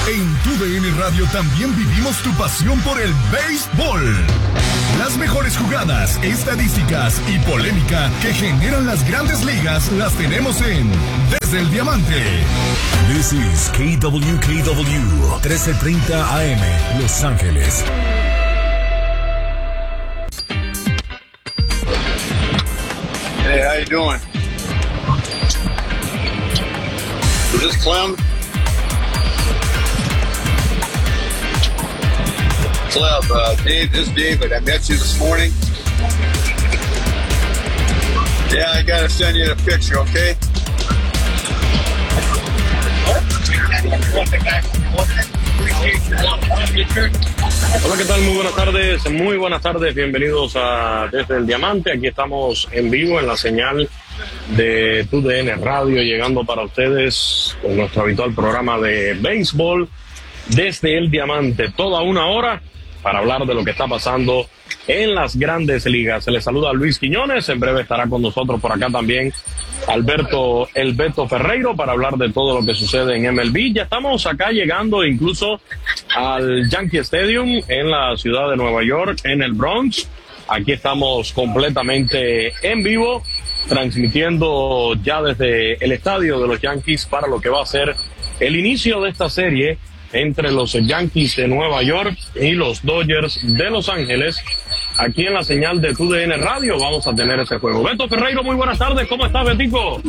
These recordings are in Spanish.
En TUDN Radio también vivimos tu pasión por el béisbol. Las mejores jugadas, estadísticas y polémica que generan las grandes ligas las tenemos en Desde el Diamante. This is KWKW 1330 AM, Los Ángeles. Hey, how you doing? Is this Clem? Clem, Dave, this is David. I met you this morning. Yeah, I gotta send you the picture, okay? Hola, ¿qué tal? Muy buenas tardes, bienvenidos a Desde el Diamante. Aquí estamos en vivo en la señal de TUDN Radio, llegando para ustedes con nuestro habitual programa de béisbol Desde el Diamante, toda una hora para hablar de lo que está pasando en las grandes ligas. Se les saluda Luis Quiñones, en breve estará con nosotros por acá también Alberto El Beto Ferreiro para hablar de todo lo que sucede en MLB. Ya estamos acá llegando incluso al Yankee Stadium en la ciudad de Nueva York, en el Bronx. Aquí estamos completamente en vivo, transmitiendo ya desde el estadio de los Yankees para lo que va a ser el inicio de esta serie entre los Yankees de Nueva York y los Dodgers de Los Ángeles. Aquí en la señal de TUDN Radio vamos a tener ese juego. Beto Ferreiro, muy buenas tardes. ¿Cómo estás, Betico?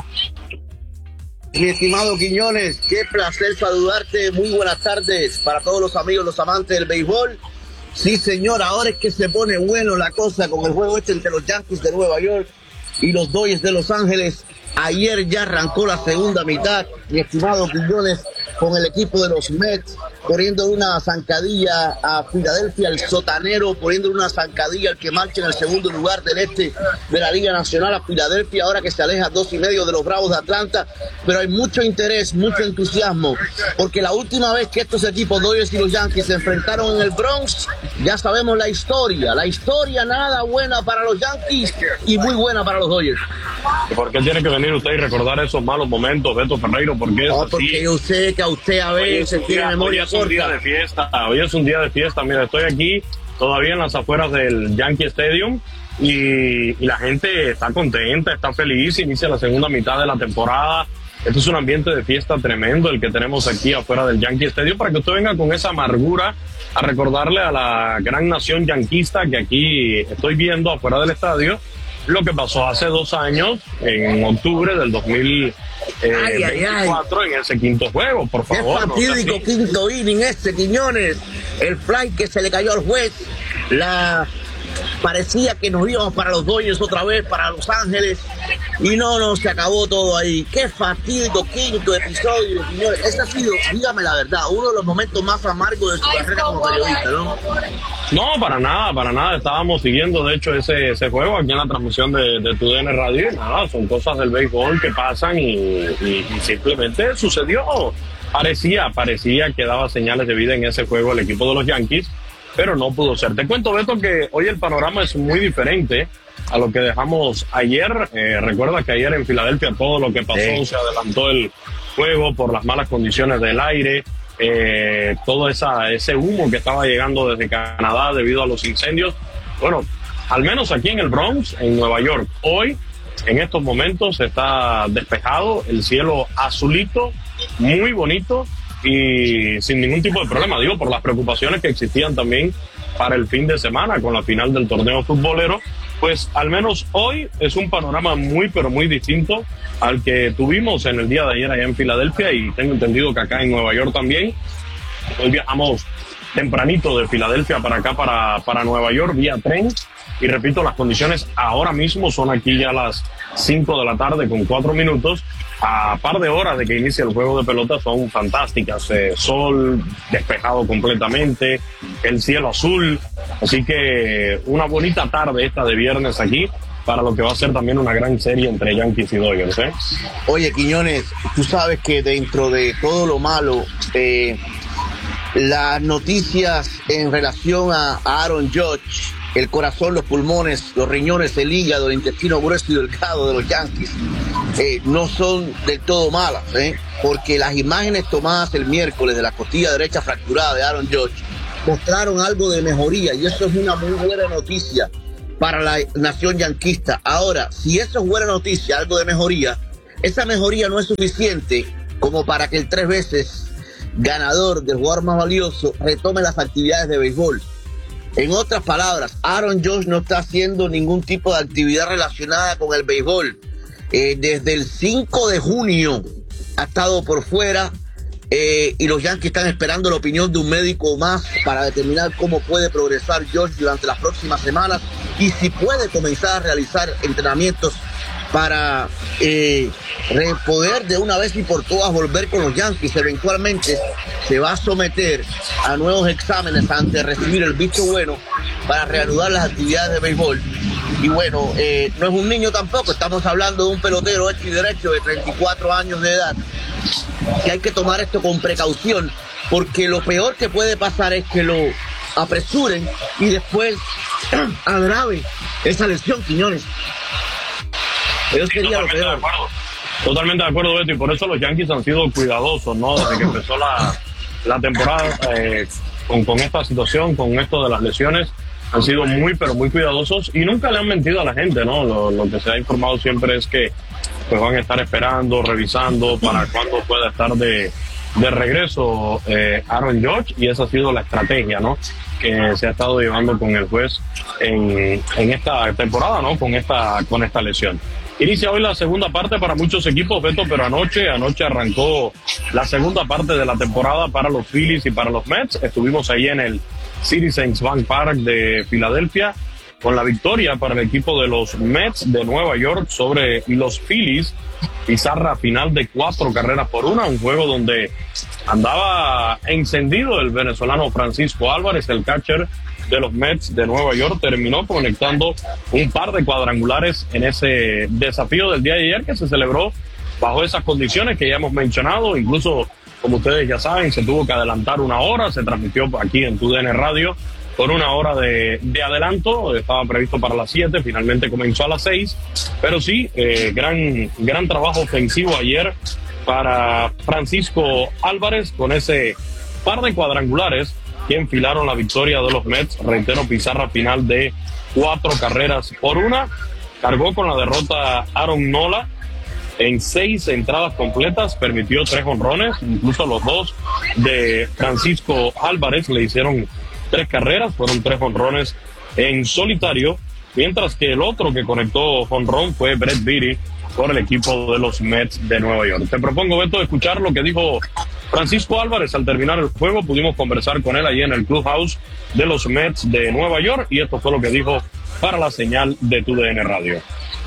Mi estimado Quiñones, qué placer saludarte. Muy buenas tardes para todos los amigos, los amantes del béisbol. Sí, señor, ahora es que se pone bueno la cosa con el juego entre los Yankees de Nueva York y los Dodgers de Los Ángeles. Ayer ya arrancó la segunda mitad, mi estimado Quiñones, con el equipo de los Mets, poniendo una zancadilla a Filadelfia, el sotanero, poniendo una zancadilla al que marcha en el segundo lugar del este de la Liga Nacional, a Filadelfia, ahora que se aleja 2.5 de los Bravos de Atlanta. Pero hay mucho interés, mucho entusiasmo, porque la última vez que estos equipos, Dodgers y los Yankees, se enfrentaron en el Bronx, ya sabemos la historia nada buena para los Yankees y muy buena para los Dodgers. ¿Por qué tiene que venir usted y recordar esos malos momentos, Beto Ferreiro? Porque porque yo sé que a usted a veces tiene memoria corta. Hoy es un día de fiesta. Mira, estoy aquí todavía en las afueras del Yankee Stadium y la gente está contenta, está feliz. Inicia la segunda mitad de la temporada. Este es un ambiente de fiesta tremendo el que tenemos aquí afuera del Yankee Stadium, para que usted venga con esa amargura a recordarle a la gran nación yanquista que aquí estoy viendo afuera del estadio lo que pasó hace 2 años, en octubre del 2024, en ese quinto juego, por favor. Qué fatídico quinto inning Quiñones, el fly que se le cayó al juez, parecía que nos íbamos para los Dodgers otra vez, para Los Ángeles, y no, se acabó todo ahí. Qué fatídico quinto episodio, señores. Ese ha sido, dígame la verdad, uno de los momentos más amargos de su carrera como periodista, ¿no? No, para nada. Estábamos siguiendo, de hecho, ese juego aquí en la transmisión de TUDN Radio. Nada, son cosas del béisbol que pasan y simplemente sucedió. Parecía que daba señales de vida en ese juego el equipo de los Yankees, pero no pudo ser. Te cuento, Beto, que hoy el panorama es muy diferente a lo que dejamos ayer. Recuerda que ayer en Filadelfia todo lo que pasó, se adelantó el juego por las malas condiciones del aire, todo ese humo que estaba llegando desde Canadá debido a los incendios. Bueno, al menos aquí en el Bronx, en Nueva York, hoy, en estos momentos, está despejado, el cielo azulito, muy bonito y sin ningún tipo de problema, digo, por las preocupaciones que existían también para el fin de semana con la final del torneo futbolero. Pues al menos hoy es un panorama muy, pero muy distinto al que tuvimos en el día de ayer allá en Filadelfia, y tengo entendido que acá en Nueva York también. Hoy viajamos tempranito de Filadelfia para acá, para Nueva York, vía tren, y repito, las condiciones ahora mismo son aquí ya las 5 de la tarde con 4 minutos, a par de horas de que inicie el juego de pelota, son fantásticas. Sol despejado completamente, el cielo azul, así que una bonita tarde esta de viernes aquí para lo que va a ser también una gran serie entre Yankees y Dodgers, ¿eh? Oye, Quiñones, tú sabes que dentro de todo lo malo, las noticias en relación a Aaron Judge, el corazón, los pulmones, los riñones, el hígado, el intestino grueso y delgado de los Yankees, no son del todo malas, porque las imágenes tomadas el miércoles de la costilla derecha fracturada de Aaron Judge mostraron algo de mejoría, y eso es una muy buena noticia para la nación yanquista. Ahora, si eso es buena noticia, algo de mejoría, esa mejoría no es suficiente como para que el 3 veces ganador del jugador más valioso retome las actividades de béisbol. En otras palabras, Aaron Judge no está haciendo ningún tipo de actividad relacionada con el béisbol. Desde el 5 de junio ha estado por fuera, y los Yankees están esperando la opinión de un médico más para determinar cómo puede progresar Judge durante las próximas semanas y si puede comenzar a realizar entrenamientos para poder de una vez y por todas volver con los Yankees. Eventualmente se va a someter a nuevos exámenes antes de recibir el visto bueno para reanudar las actividades de béisbol. Y bueno, no es un niño tampoco, estamos hablando de un pelotero hecho y derecho de 34 años de edad, que hay que tomar esto con precaución, porque lo peor que puede pasar es que lo apresuren y después agrave esa lesión, Quiñones. Eso sería lo peor. Totalmente de acuerdo, Beto, y por eso los Yankees han sido cuidadosos, ¿no? Desde que empezó la temporada con esta situación, con esto de las lesiones, han sido muy, pero muy cuidadosos y nunca le han mentido a la gente, ¿no? Lo que se ha informado siempre es que pues van a estar esperando, revisando para cuándo pueda estar de regreso Aaron Judge, y esa ha sido la estrategia, ¿no?, que se ha estado llevando con el juez en esta temporada, ¿no?, con esta lesión. Inicia hoy la segunda parte para muchos equipos, Beto, pero anoche arrancó la segunda parte de la temporada para los Phillies y para los Mets. Estuvimos ahí en el Citizens Bank Park de Filadelfia con la victoria para el equipo de los Mets de Nueva York sobre los Phillies. Pizarra final de 4-1, un juego donde andaba encendido el venezolano Francisco Álvarez, el catcher de los Mets de Nueva York. Terminó conectando un par de cuadrangulares en ese desafío del día de ayer, que se celebró bajo esas condiciones que ya hemos mencionado. Incluso, como ustedes ya saben, se tuvo que adelantar una hora, se transmitió aquí en TUDN Radio con una hora de adelanto. Estaba previsto para las 7, finalmente comenzó a las 6, pero sí, gran trabajo ofensivo ayer para Francisco Álvarez con ese par de cuadrangulares que enfilaron la victoria de los Mets. Reitero, pizarra final de 4-1. Cargó con la derrota Aaron Nola en 6 entradas completas, permitió 3 jonrones, incluso los dos de Francisco Álvarez le hicieron 3 carreras, fueron 3 jonrones en solitario, mientras que el otro que conectó jonrón fue Brett Beatty por el equipo de los Mets de Nueva York. Te propongo, Beto, escuchar lo que dijo Francisco Álvarez al terminar el juego. Pudimos conversar con él allí en el clubhouse de los Mets de Nueva York, y esto fue lo que dijo para la señal de TUDN Radio.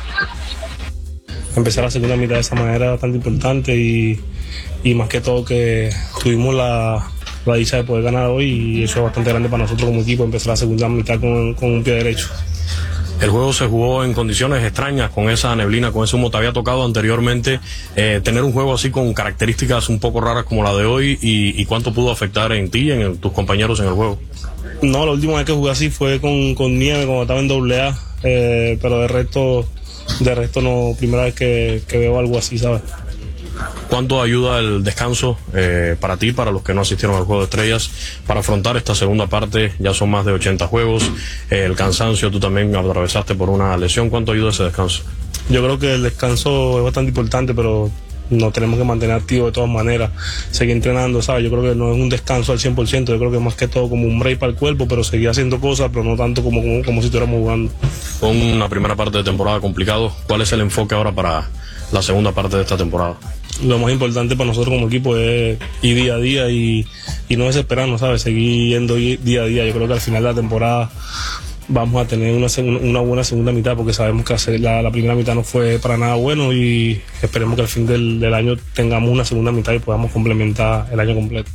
Empezar la segunda mitad de esa manera es bastante importante, y más que todo que tuvimos la dicha de poder ganar hoy, y eso es bastante grande para nosotros como equipo, empezar la segunda mitad con un pie derecho. El juego se jugó en condiciones extrañas, con esa neblina, con ese humo. ¿Te había tocado anteriormente tener un juego así con características un poco raras como la de hoy, y cuánto pudo afectar en ti y en tus compañeros en el juego? No, la última vez que jugué así fue con nieve cuando estaba en AA, pero de resto no, primera vez que veo algo así, ¿sabes? ¿Cuánto ayuda el descanso para ti, para los que no asistieron al Juego de Estrellas, para afrontar esta segunda parte? Ya son más de 80 juegos, el cansancio, tú también atravesaste por una lesión. ¿Cuánto ayuda ese descanso? Yo creo que el descanso es bastante importante, pero nos tenemos que mantener activos de todas maneras, seguir entrenando, ¿sabes? Yo creo que no es un descanso al 100%, yo creo que más que todo como un break para el cuerpo, pero seguir haciendo cosas, pero no tanto como si estuviéramos jugando. Con una primera parte de temporada complicado, ¿cuál es el enfoque ahora para la segunda parte de esta temporada? Lo más importante para nosotros como equipo es ir día a día y no desesperarnos, ¿sabes? Seguir yendo día a día. Yo creo que al final de la temporada vamos a tener una buena segunda mitad, porque sabemos que la primera mitad no fue para nada bueno, y esperemos que al fin del año tengamos una segunda mitad y podamos complementar el año completo.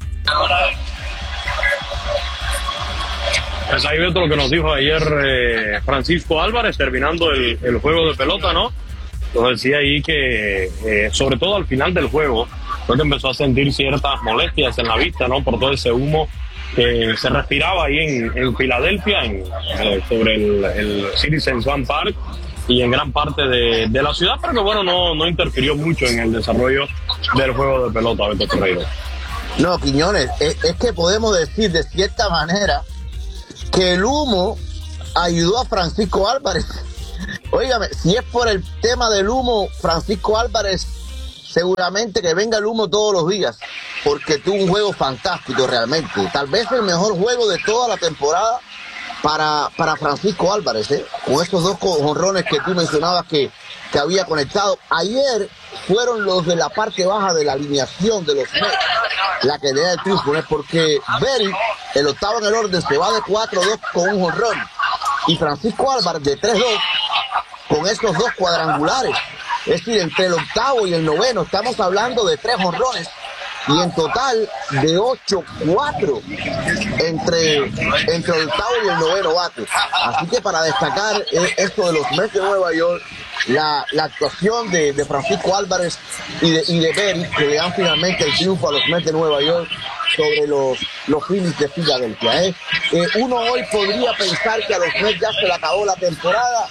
Pues ahí ves lo que nos dijo ayer Francisco Álvarez terminando el juego de pelota, ¿no? Nos decía ahí que sobre todo al final del juego fue que empezó a sentir ciertas molestias en la vista, ¿no? Por todo ese humo que se respiraba ahí en Filadelfia, sobre el Citizens Bank Park, y en gran parte de la ciudad, pero que bueno, no interfirió mucho en el desarrollo del juego de pelota, Beto Ferreira. No, Quiñones, es que podemos decir de cierta manera que el humo ayudó a Francisco Álvarez. Óigame, si es por el tema del humo, Francisco Álvarez, seguramente que venga el humo todos los días, porque tuvo un juego fantástico realmente. Tal vez el mejor juego de toda la temporada para Francisco Álvarez, con esos 2 jonrones que tú mencionabas que había conectado. Ayer fueron los de la parte baja de la alineación de los Mets la que le da el triunfo, ¿no? Porque Berry, el octavo en el orden, se va de 4-2 con un jonrón, y Francisco Álvarez de 3-2 con esos 2 cuadrangulares. Es decir, entre el octavo y el noveno estamos hablando de 3 jonrones, y en total de 8-4 entre el octavo y el noveno bate. Así que para destacar esto de los Mets de Nueva York, la actuación de Francisco Álvarez y de Berry, que le dan finalmente el triunfo a los Mets de Nueva York sobre los Phillies de Filadelfia. Uno hoy podría pensar que a los Mets ya se le acabó la temporada,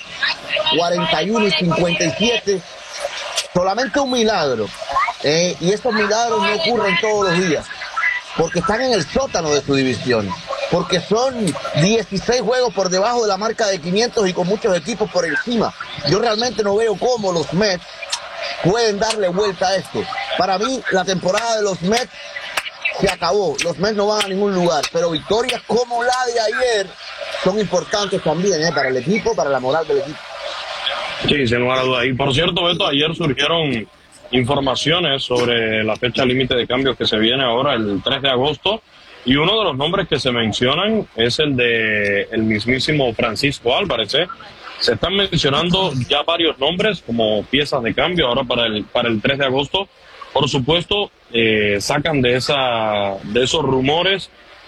41-57, solamente un milagro. Y estos milagros no ocurren todos los días, porque están en el sótano de su división, porque son 16 juegos por debajo de la marca de 500 y con muchos equipos por encima. Yo realmente no veo cómo los Mets pueden darle vuelta a esto. Para mí, la temporada de los Mets se acabó. Los Mets no van a ningún lugar, pero victorias como la de ayer son importantes también, para el equipo, para la moral del equipo. Sí, sin lugar a duda. Y por cierto, Beto, ayer surgieron informaciones sobre la fecha límite de cambios que se viene ahora el 3 de agosto, y uno de los nombres que se mencionan es el de el mismísimo Francisco Álvarez. Se están mencionando ya varios nombres como piezas de cambio ahora para el 3 de agosto. Por supuesto, sacan de esos rumores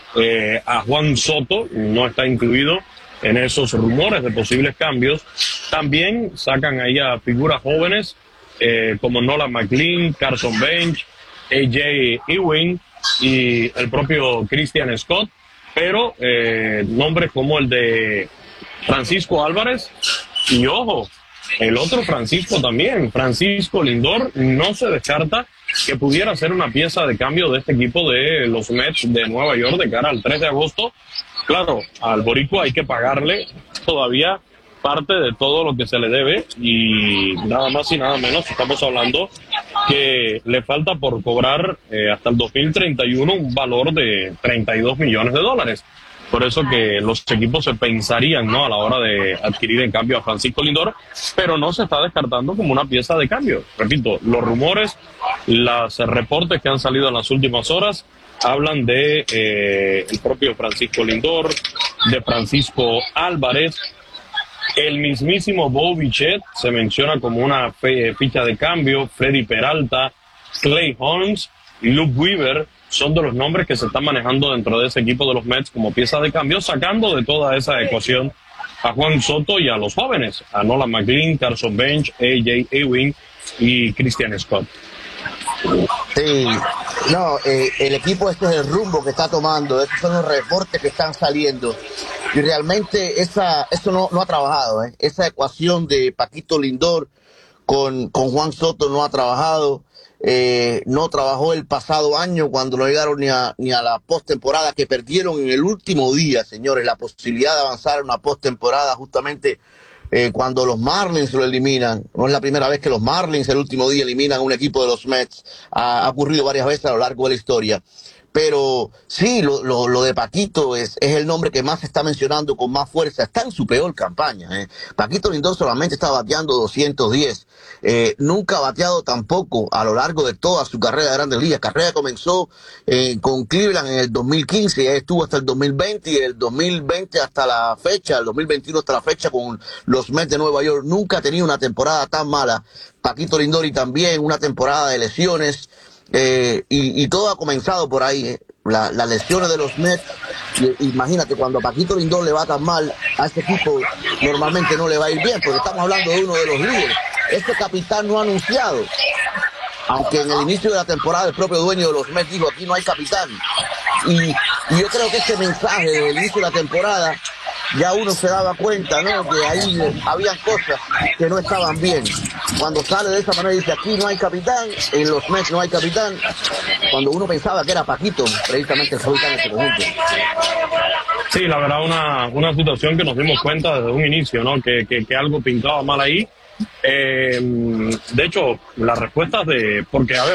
a Juan Soto, no está incluido en esos rumores de posibles cambios. También sacan ahí a figuras jóvenes como Nolan McLean, Carson Bench, A.J. Ewing y el propio Christian Scott, pero nombres como el de Francisco Álvarez y, ojo, el otro Francisco también, Francisco Lindor, no se descarta que pudiera ser una pieza de cambio de este equipo de los Mets de Nueva York de cara al 3 de agosto. Claro, al boricua hay que pagarle todavía parte de todo lo que se le debe, y nada más y nada menos estamos hablando que le falta por cobrar hasta el 2031 un valor de $32 millones. Por eso que los equipos se pensarían, ¿no?, a la hora de adquirir en cambio a Francisco Lindor, pero no se está descartando como una pieza de cambio. Repito, los rumores, los reportes que han salido en las últimas horas hablan de el propio Francisco Lindor, de Francisco Álvarez. El mismísimo Bo Bichette se menciona como una ficha de cambio. Freddy Peralta, Clay Holmes y Luke Weaver son de los nombres que se están manejando dentro de ese equipo de los Mets como piezas de cambio, sacando de toda esa ecuación a Juan Soto y a los jóvenes, a Nolan McLean, Carson Bench, A.J. Ewing y Christian Scott. Sí, no, el equipo este es el rumbo que está tomando, estos son los reportes que están saliendo, y realmente eso no ha trabajado, esa ecuación de Paquito Lindor con Juan Soto no ha trabajado. No trabajó el pasado año cuando no llegaron ni a la postemporada, que perdieron en el último día, señores, la posibilidad de avanzar a una postemporada justamente cuando los Marlins lo eliminan. No es la primera vez que los Marlins el último día eliminan a un equipo de los Mets, ha ocurrido varias veces a lo largo de la historia. Pero sí, lo de Paquito es el nombre que más se está mencionando con más fuerza. Está en su peor campaña. Paquito Lindor solamente está bateando 210. Nunca ha bateado tampoco a lo largo de toda su carrera de Grandes Ligas. Carrera comenzó con Cleveland en el 2015, y estuvo hasta el 2020, y el 2020 hasta la fecha, el 2021 hasta la fecha con los Mets de Nueva York. Nunca ha tenido una temporada tan mala Paquito Lindor, y también una temporada de lesiones. Y todo ha comenzado por ahí, las lesiones de los Mets. Imagínate, cuando a Paquito Lindor le va tan mal, a este equipo normalmente no le va a ir bien, porque estamos hablando de uno de los líderes. Este capitán no ha anunciado, aunque en el inicio de la temporada el propio dueño de los Mets dijo: aquí no hay capitán. Y yo creo que este mensaje del inicio de la temporada ya uno se daba cuenta, ¿no? Que ahí había cosas que no estaban bien. Cuando sale de esa manera y dice, aquí no hay capitán, en los Mets no hay capitán, cuando uno pensaba que era Paquito, precisamente el capitán de ese conjunto. Sí, la verdad, una situación que nos dimos cuenta desde un inicio, ¿no? Que algo pintaba mal ahí. De hecho, las respuestas porque a ver,